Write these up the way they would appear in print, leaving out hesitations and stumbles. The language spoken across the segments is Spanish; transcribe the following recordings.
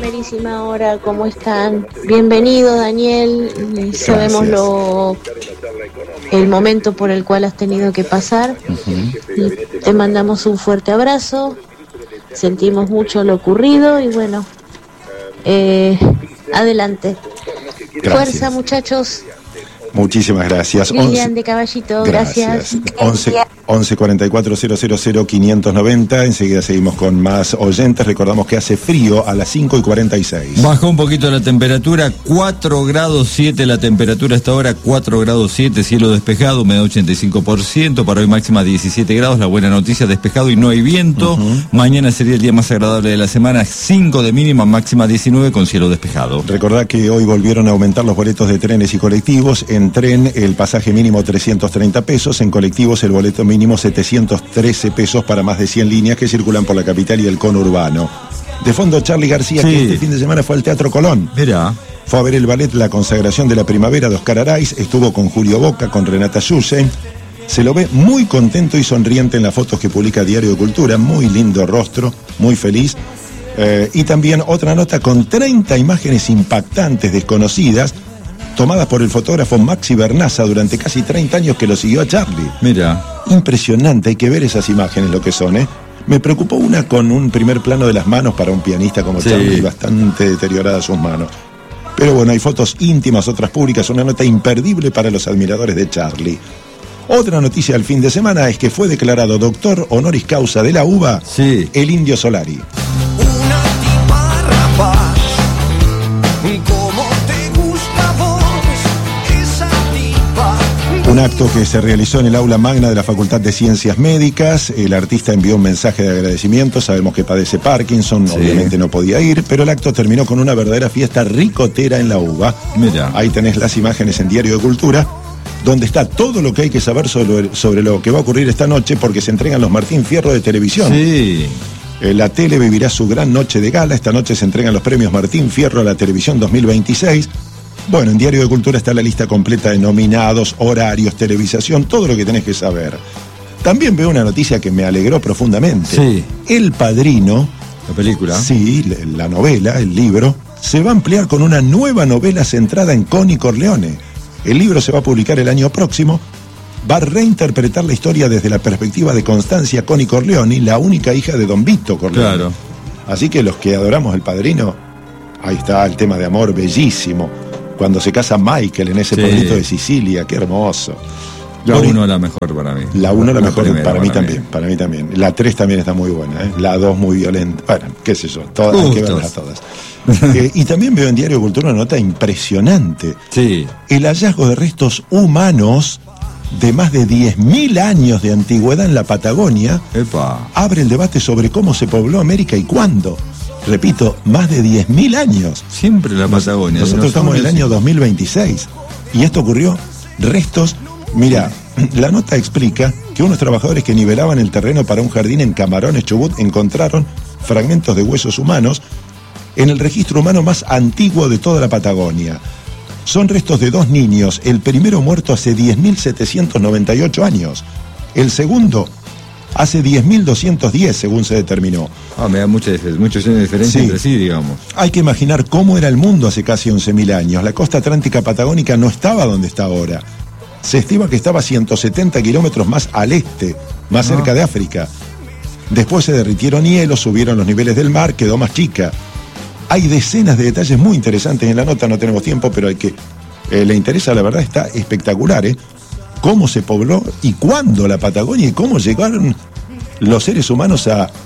primerísima hora, ¿cómo están? Bienvenido, Daniel. Sabemos el momento por el cual has tenido que pasar. Y te mandamos un fuerte abrazo. Sentimos mucho lo ocurrido y bueno, adelante. Gracias. Fuerza, muchachos. Muchísimas gracias. Lilian de Caballito, gracias. 11 44 000 590. Enseguida seguimos con más oyentes. Recordamos que hace frío a las 5:46. Bajó un poquito la temperatura, 4 grados 7 la temperatura hasta ahora, 4 grados 7, cielo despejado, humedad 85%, para hoy máxima 17 grados, la buena noticia, despejado y no hay viento. Mañana sería el día más agradable de la semana, 5 de mínima, máxima 19 con cielo despejado. Recordá que hoy volvieron a aumentar los boletos de trenes y colectivos. En tren el pasaje mínimo 330 pesos, en colectivos el boleto mínimo 713 pesos para más de 100 líneas que circulan por la capital y el conurbano. De fondo, Charly García, que este fin de semana fue al Teatro Colón. Mirá. Fue a ver el ballet La Consagración de la Primavera de Oscar Araiz, estuvo con Julio Boca, con Renata Yuse. Se lo ve muy contento y sonriente en las fotos que publica Diario de Cultura, muy lindo rostro, muy feliz. Y también otra nota con 30 imágenes impactantes, desconocidas, tomadas por el fotógrafo Maxi Bernaza durante casi 30 años que lo siguió a Charly. Mira. Impresionante, hay que ver esas imágenes, lo que son, ¿eh? Me preocupó una con un primer plano de las manos para un pianista como Charly, bastante deterioradas sus manos. Pero bueno, hay fotos íntimas, otras públicas, una nota imperdible para los admiradores de Charly. Otra noticia del fin de semana es que fue declarado doctor honoris causa de la UBA el Indio Solari. Una tipa rapaz, como te gusta a vos, esa tipa. Un acto que se realizó en el aula magna de la Facultad de Ciencias Médicas. El artista envió un mensaje de agradecimiento. Sabemos que padece Parkinson, obviamente no podía ir, pero el acto terminó con una verdadera fiesta ricotera en la UBA. Mira. Ahí tenés las imágenes en Diario de Cultura, donde está todo lo que hay que saber sobre lo que va a ocurrir esta noche, porque se entregan los Martín Fierro de televisión. La tele vivirá su gran noche de gala. Esta noche se entregan los premios Martín Fierro a la televisión 2026. Bueno, en Diario de Cultura está la lista completa de nominados, horarios, televisación, todo lo que tenés que saber. También veo una noticia que me alegró profundamente. El Padrino, la película. Sí, la novela, el libro, se va a ampliar con una nueva novela centrada en Connie Corleone. El libro se va a publicar el año próximo. Va a reinterpretar la historia desde la perspectiva de Constancia Connie Corleone, la única hija de Don Vito Corleone. Claro. Así que los que adoramos El Padrino, ahí está el tema de amor bellísimo. Cuando se casa Michael en ese pueblito de Sicilia, qué hermoso. La 1 la mejor para mí. La 1 la mejor primera, para mí también, para mí también. La 3 también está muy buena, ¿eh? La 2 muy violenta. Bueno, qué sé yo, todas hay que verlas todas. Y también veo en Diario de Cultura una nota impresionante. El hallazgo de restos humanos de más de 10.000 años de antigüedad en la Patagonia abre el debate sobre cómo se pobló América y cuándo. Repito, más de 10.000 años. Siempre la Patagonia. Nosotros estamos en el año 2026. Y esto ocurrió, restos. Mira, la nota explica que unos trabajadores que nivelaban el terreno para un jardín en Camarones, Chubut, encontraron fragmentos de huesos humanos en el registro humano más antiguo de toda la Patagonia. Son restos de 2 niños, el primero muerto hace 10.798 años, el segundo hace 10.210, según se determinó. Me da muchos años de diferencia entre sí, digamos. Hay que imaginar cómo era el mundo hace casi 11.000 años. La costa atlántica patagónica no estaba donde está ahora. Se estima que estaba 170 kilómetros más al este, más cerca de África. Después se derritieron hielos, subieron los niveles del mar, quedó más chica. Hay decenas de detalles muy interesantes en la nota, no tenemos tiempo, pero hay que... le interesa, la verdad, está espectacular, ¿eh? Cómo se pobló y cuándo la Patagonia y cómo llegaron los seres humanos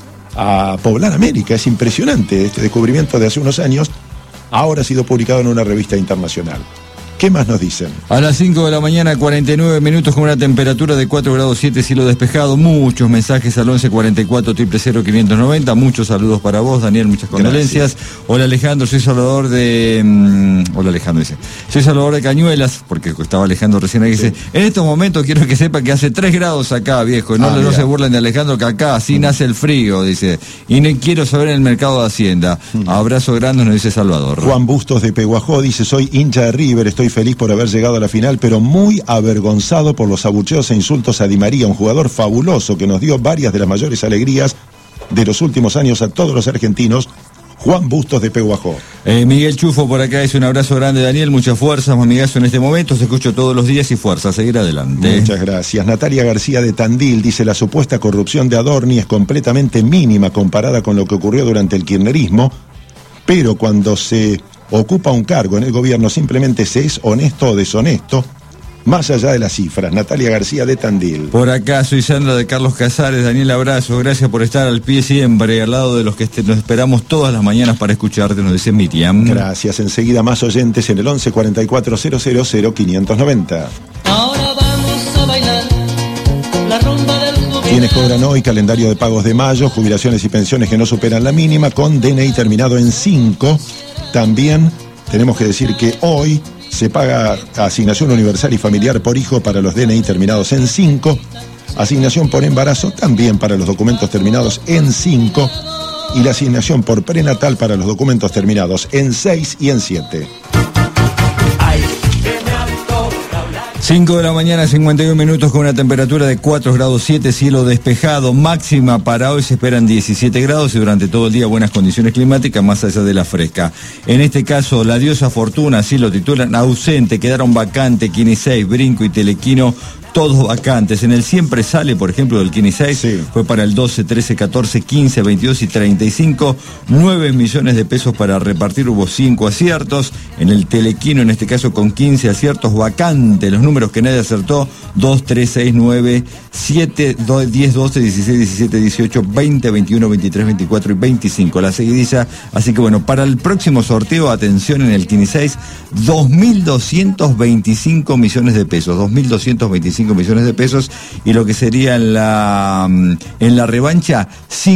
a poblar América. Es impresionante este descubrimiento de hace unos años. Ahora ha sido publicado en una revista internacional. ¿Qué más nos dicen? A las 5 de la mañana, 49 minutos, con una temperatura de 4 grados 7, cielo despejado. Muchos mensajes al 11 44 000 590. Muchos saludos para vos, Daniel, muchas condolencias. Hola Alejandro, soy Salvador de... Hola Alejandro, dice. Soy Salvador de Cañuelas, porque estaba Alejandro recién ahí, dice, en estos momentos quiero que sepa que hace 3 grados acá, viejo. No se burlen de Alejandro, que acá así nace el frío, dice. Y no quiero saber en el mercado de Hacienda. Abrazo grande, nos dice Salvador. Juan Bustos de Peguajó dice, soy hincha de River, estoy feliz por haber llegado a la final, pero muy avergonzado por los abucheos e insultos a Di María, un jugador fabuloso que nos dio varias de las mayores alegrías de los últimos años a todos los argentinos, Juan Bustos de Pehuajó. Miguel Chufo por acá dice un abrazo grande, Daniel, mucha fuerza, mamigazo en este momento, se escucha todos los días y fuerza, a seguir adelante. Muchas gracias. Natalia García de Tandil dice: la supuesta corrupción de Adorni es completamente mínima comparada con lo que ocurrió durante el kirchnerismo, pero cuando se ocupa un cargo en el gobierno simplemente se es honesto o deshonesto, más allá de las cifras. Natalia García de Tandil. Por acá soy Sandra de Carlos Casares. Daniel, abrazo, gracias por estar al pie siempre, al lado de los que nos esperamos todas las mañanas para escucharte, nos dice Miriam. Gracias, enseguida más oyentes en el 11 44 000 590. Ahora vamos a bailar la rumba del jubilado. Quienes cobran hoy, calendario de pagos de mayo, jubilaciones y pensiones que no superan la mínima, con DNI terminado en 5. También tenemos que decir que hoy se paga asignación universal y familiar por hijo para los DNI terminados en 5, asignación por embarazo también para los documentos terminados en 5 y la asignación por prenatal para los documentos terminados en 6 y en 7. 5 de la mañana, 51 minutos, con una temperatura de 4 grados 7, cielo despejado, máxima para hoy se esperan 17 grados y durante todo el día buenas condiciones climáticas más allá de la fresca. En este caso, la diosa Fortuna, así lo titulan, ausente, quedaron vacante Kini 6, Brinco y Telequino, todos vacantes. En el siempre sale, por ejemplo, del Kini 6, sí, fue para el 12, 13, 14, 15, 22 y 35, 9 millones de pesos para repartir, hubo 5 aciertos. En el Telequino, en este caso con 15 aciertos, vacante, los números que nadie acertó, 2, 3, 6, 9, 7, 10, 12, 16, 17, 18, 20, 21, 23, 24 y 25, la seguidilla. Así que bueno, para el próximo sorteo, atención, en el Kini 6, 2.225 millones de pesos, 2.225 millones de pesos, y lo que sería en la revancha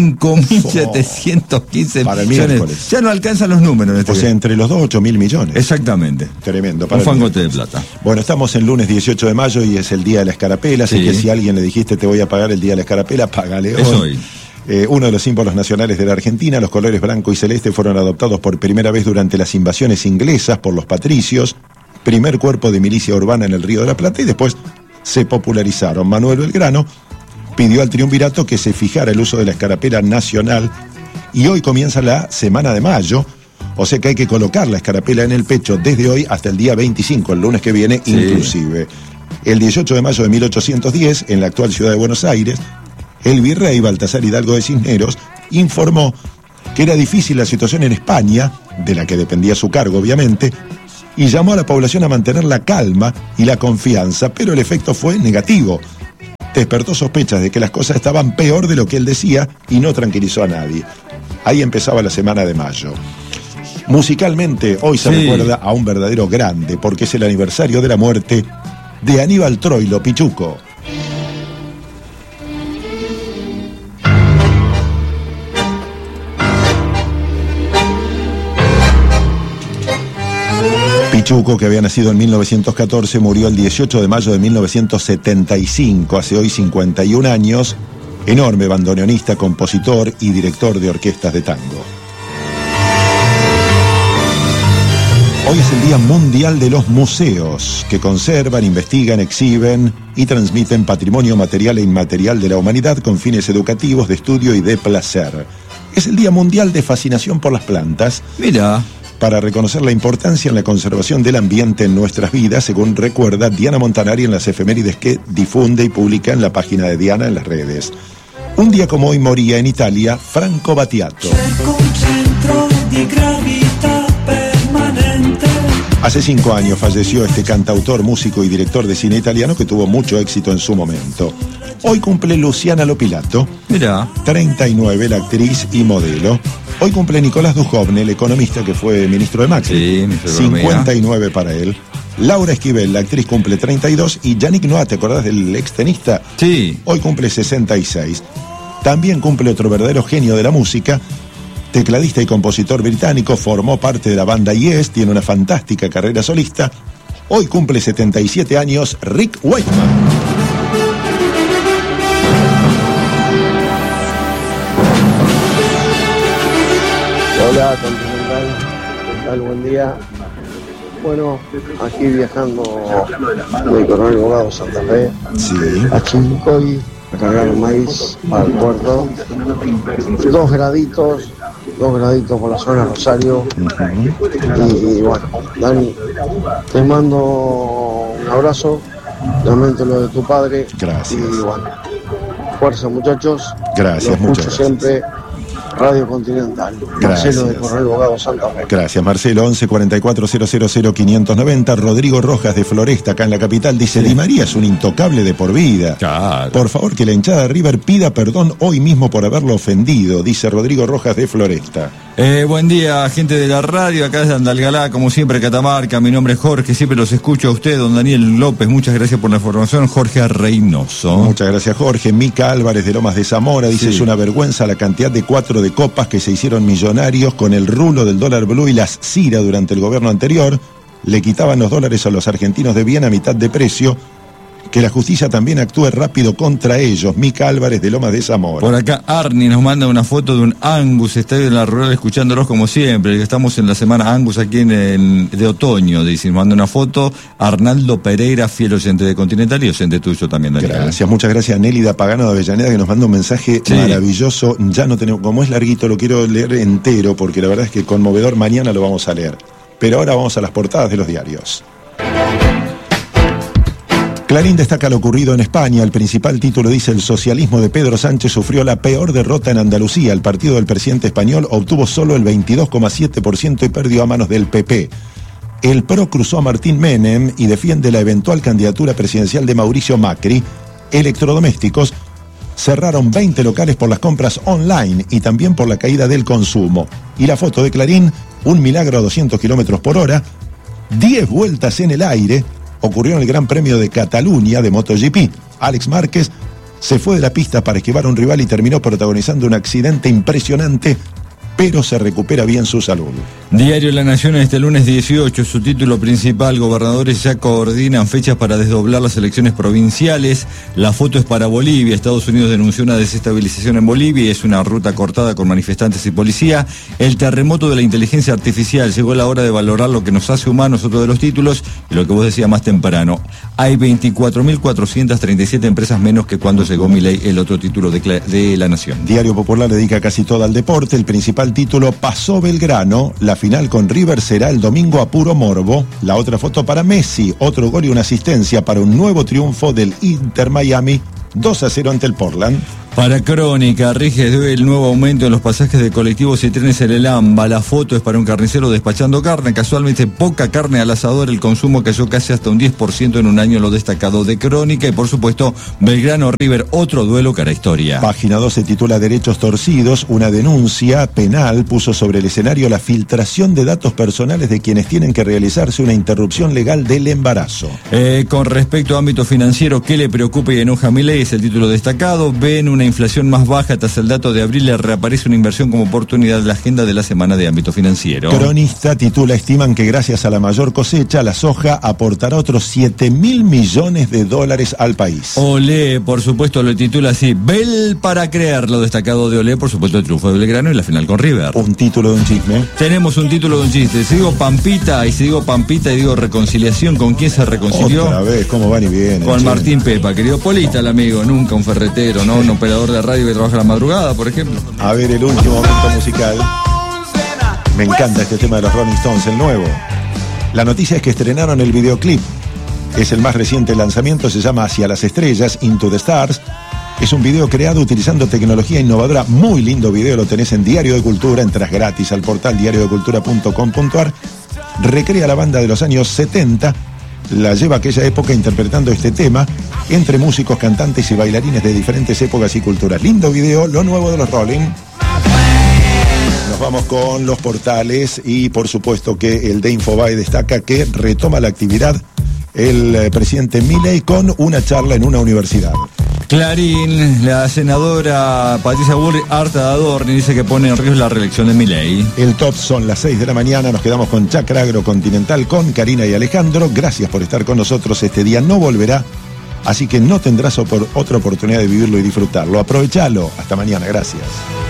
5.715 para el millones. Miércoles. Ya no alcanzan los números en este O sea, entre los dos, 8.000 millones. Exactamente. Tremendo. Un fangote de plata. Bueno, estamos en lunes 18 de mayo y es el día de la escarapela, así que si a alguien le dijiste te voy a pagar el día de la escarapela, págale hoy. Es hoy. Uno de los símbolos nacionales de la Argentina, los colores blanco y celeste fueron adoptados por primera vez durante las invasiones inglesas por los patricios, primer cuerpo de milicia urbana en el Río de la Plata, y después se popularizaron. Manuel Belgrano pidió al triunvirato que se fijara el uso de la escarapela nacional y hoy comienza la semana de mayo, o sea que hay que colocar la escarapela en el pecho desde hoy hasta el día 25, el lunes que viene inclusive. El 18 de mayo de 1810, en la actual ciudad de Buenos Aires, el virrey Baltasar Hidalgo de Cisneros informó que era difícil la situación en España, de la que dependía su cargo obviamente, y llamó a la población a mantener la calma y la confianza, pero el efecto fue negativo. Despertó sospechas de que las cosas estaban peor de lo que él decía y no tranquilizó a nadie. Ahí empezaba la semana de mayo. Musicalmente, hoy se recuerda a un verdadero grande, porque es el aniversario de la muerte de Aníbal Troilo Pichuco. Pichuco, que había nacido en 1914, murió el 18 de mayo de 1975, hace hoy 51 años, enorme bandoneonista, compositor y director de orquestas de tango. Hoy es el Día Mundial de los Museos, que conservan, investigan, exhiben y transmiten patrimonio material e inmaterial de la humanidad con fines educativos, de estudio y de placer. Es el Día Mundial de Fascinación por las Plantas. Mira, para reconocer la importancia en la conservación del ambiente en nuestras vidas, según recuerda Diana Montanari en las efemérides que difunde y publica en la página de Diana en las redes. Un día como hoy moría en Italia Franco Battiato. Hace 5 años falleció este cantautor, músico y director de cine italiano que tuvo mucho éxito en su momento. Hoy cumple Luciana Lopilato, mira, 39, la actriz y modelo. Hoy cumple Nicolás Dujovne, el economista que fue ministro de Macri, 59 para él. Laura Esquivel, la actriz, cumple 32 y Yannick Noah, ¿te acordás del extenista? Sí. Hoy cumple 66. También cumple otro verdadero genio de la música, tecladista y compositor británico, formó parte de la banda Yes, tiene una fantástica carrera solista. Hoy cumple 77 años Rick Wakeman. Hola, Continental, ¿qué tal? Buen día. Bueno, aquí viajando de Coronel Bogado, Santa Fe, a Chivilcoy, a cargar maíz al puerto. 2 graditos, 2 graditos por la zona de Rosario. Y bueno, Dani, te mando un abrazo, lamento lo de tu padre. Gracias. Y bueno, fuerza muchachos. Gracias, lo muchas escucho gracias. siempre, Radio Continental. Gracias. Marcelo de Coronel Bogado Santa Fe. Gracias, Marcelo. 11 44 000 590. Rodrigo Rojas de Floresta, acá en la capital, dice: Di María es un intocable de por vida. Claro. Por favor, que la hinchada de River pida perdón hoy mismo por haberlo ofendido, dice Rodrigo Rojas de Floresta. Buen día, gente de la radio, acá desde Andalgalá, como siempre, Catamarca. Mi nombre es Jorge, siempre los escucho a usted, don Daniel López. Muchas gracias por la información. Jorge Reynoso. Muchas gracias, Jorge. Mica Álvarez de Lomas de Zamora dice: Sí. Es una vergüenza la cantidad de 4 de copas que se hicieron millonarios con el rulo del dólar blue y las CIRA durante el gobierno anterior. Le quitaban los dólares a los argentinos de bien a mitad de precio. Que la justicia también actúe rápido contra ellos. Mica Álvarez de Lomas de Zamora. Por acá Arni nos manda una foto de un Angus, estadio en la rural, escuchándolos como siempre. Estamos en la semana Angus aquí de otoño, dice, nos manda una foto. Arnaldo Pereira, fiel oyente de Continental y oyente tuyo también, Daniel. Gracias, muchas gracias. Nélida Pagano de Avellaneda, que nos manda un mensaje Sí. maravilloso. Ya no tenemos, como es larguito, lo quiero leer entero porque la verdad es que conmovedor. Mañana lo vamos a leer. Pero ahora vamos a las portadas de los diarios. Clarín destaca lo ocurrido en España. El principal título dice: el socialismo de Pedro Sánchez sufrió la peor derrota en Andalucía. El partido del presidente español obtuvo solo el 22,7% y perdió a manos del PP. El PRO cruzó a Martín Menem y defiende la eventual candidatura presidencial de Mauricio Macri. Electrodomésticos cerraron 20 locales por las compras online y también por la caída del consumo. Y la foto de Clarín: un milagro a 200 kilómetros por hora, 10 vueltas en el aire. Ocurrió en el Gran Premio de Cataluña de MotoGP. Alex Márquez se fue de la pista para esquivar a un rival y terminó protagonizando un accidente impresionante, pero se recupera bien su salud. Diario La Nación este lunes 18, su título principal: gobernadores ya coordinan fechas para desdoblar las elecciones provinciales. La foto es para Bolivia. Estados Unidos denunció una desestabilización en Bolivia y es una ruta cortada con manifestantes y policía. El terremoto de la inteligencia artificial: llegó la hora de valorar lo que nos hace humanos, otro de los títulos, y lo que vos decías más temprano. Hay 24.437 empresas menos que cuando llegó Milei, el otro título de La Nación. Diario Popular dedica casi todo al deporte. El principal título: pasó Belgrano. La final con River será el domingo a puro morbo. La otra foto para Messi: otro gol y una asistencia para un nuevo triunfo del Inter Miami, 2-0 ante el Portland. Para Crónica, rige el nuevo aumento en los pasajes de colectivos y trenes en el AMBA. La foto es para un carnicero despachando carne. Casualmente, poca carne al asador. El consumo cayó casi hasta un 10% en un año, lo destacado de Crónica. Y por supuesto, Belgrano River, otro duelo que hará historia. Página 2 se titula Derechos torcidos. Una denuncia penal puso sobre el escenario la filtración de datos personales de quienes tienen que realizarse una interrupción legal del embarazo. Con respecto a ámbito financiero, ¿qué le preocupa y enoja a Milei? Es el título destacado. Ven una inflación más baja tras el dato de abril. Le reaparece una inversión como oportunidad en la agenda de la semana de ámbito financiero. Cronista titula: estiman que gracias a la mayor cosecha, la soja aportará otros 7.000 millones de dólares al país. Olé, por supuesto, lo titula así: Bel para creer. Lo destacado de Olé, por supuesto, el triunfo de Belgrano y la final con River. Un título de un chisme. Tenemos un título de un chiste. Si digo Pampita y digo reconciliación, ¿con quién se reconcilió? Otra vez, ¿cómo van y vienen? Con che? Martín Pepa, querido polista, el amigo, nunca un ferretero, ¿no? Un operador de radio que trabaja a la madrugada, por ejemplo. A ver, el último momento musical. Me encanta este tema de los Rolling Stones, el nuevo. La noticia es que estrenaron el videoclip. Es el más reciente lanzamiento, se llama Hacia las Estrellas, Into the Stars. Es un video creado utilizando tecnología innovadora. Muy lindo video, lo tenés en Diario de Cultura. Entras gratis al portal diariodecultura.com.ar. Recrea la banda de los años 70. La lleva a aquella época interpretando este tema entre músicos, cantantes y bailarines de diferentes épocas y culturas. Lindo video, lo nuevo de los Rolling. Nos vamos con los portales y por supuesto que el de Infobae destaca que retoma la actividad el presidente Milei con una charla en una universidad. Clarín, la senadora Patricia Bullrich, harta de Adorni, dice que pone en riesgo la reelección de Milei. El top son las 6 de la mañana, nos quedamos con Chacra Agrocontinental, con Karina y Alejandro. Gracias por estar con nosotros, este día no volverá, así que no tendrás otra oportunidad de vivirlo y disfrutarlo. Aprovechalo, hasta mañana, gracias.